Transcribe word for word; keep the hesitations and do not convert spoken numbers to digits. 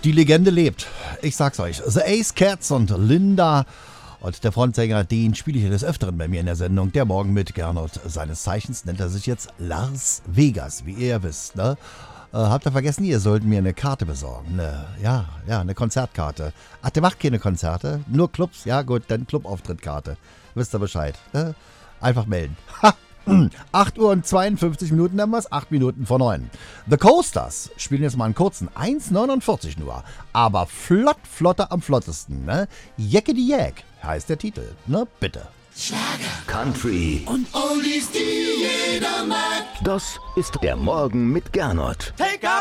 Die Legende lebt. Ich sag's euch. The Ace Cats und Linda. Und der Frontsänger, den spiele ich des Öfteren bei mir in der Sendung. Der Morgen mit Gernot. Seines Zeichens nennt er sich jetzt Lars Vegas, wie ihr ja wisst. Ne? Äh, habt ihr vergessen, ihr sollt mir eine Karte besorgen. Ne, ja, ja, eine Konzertkarte. Ach, der macht keine Konzerte. Nur Clubs. Ja gut, dann Clubauftritttkarte. Wisst ihr Bescheid. Ne? Einfach melden. Ha! acht Uhr und zweiundfünfzig Minuten haben wir es, acht Minuten vor neun. The Coasters spielen jetzt mal einen kurzen, eins neunundvierzig nur, aber flott, flotter am flottesten, ne? Jeckedy Jack heißt der Titel, ne? Bitte. Schlager, Country und Oldies, die jeder mag. Das ist der Morgen mit Gernot. Take